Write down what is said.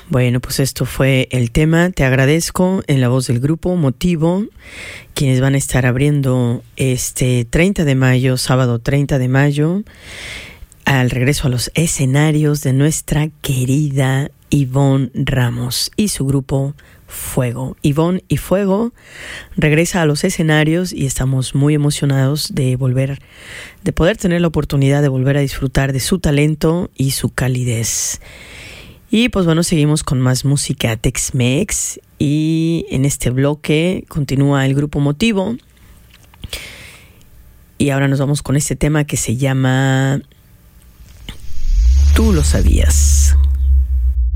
Bueno, pues esto fue el tema. Te agradezco en la voz del grupo Motivo, quienes van a estar abriendo este 30 de mayo, sábado 30 de mayo, al regreso a los escenarios de nuestra querida Ivonne Ramos y su grupo Fuego. Ivonne y Fuego regresa a los escenarios y estamos muy emocionados de poder tener la oportunidad de volver a disfrutar de su talento y su calidez. Y pues bueno, seguimos con más música Tex-Mex y en este bloque continúa el grupo Motivo y ahora nos vamos con este tema que se llama Tú lo sabías.